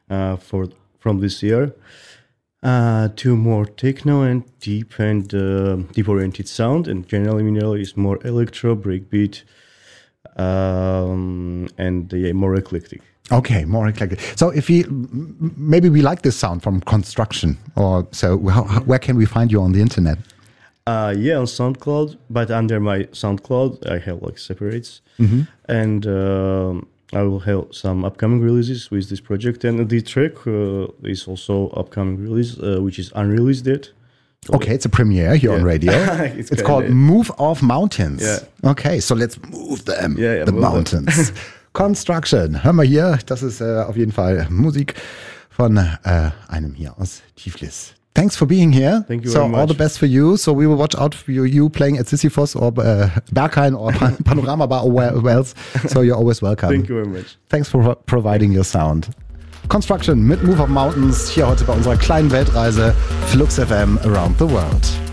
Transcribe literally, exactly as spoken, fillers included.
uh, for from this year. Uh, to more techno and deep and uh, deep-oriented sound, and General Mineral is more electro, breakbeat, um, and yeah, more eclectic. Okay, more eclectic. So if we, maybe we like this sound from Construction, or so how, where can we find you on the internet? Uh, yeah, on SoundCloud, but under my SoundCloud, I have like separates, mm-hmm. and um, I will have some upcoming releases with this project, and the track uh, is also upcoming release, uh, which is unreleased yet. So okay, it's a premiere here yeah. on radio. it's it's called Move Off Mountains. Yeah. Okay, so let's move them, yeah, yeah, the mountains. Construction, hör mal hier, das ist äh, auf jeden Fall Musik von äh, einem hier aus Tiflis. Thanks for being here. Thank you so very much. All the best for you. So we will watch out for you, you playing at Sisyphos or uh, Berghain or Panorama Bar or where else. So you're always welcome. Thank you very much. Thanks for providing your sound. Construction mit Move Off Mountains hier heute bei unserer kleinen Weltreise Flux F M Around the World.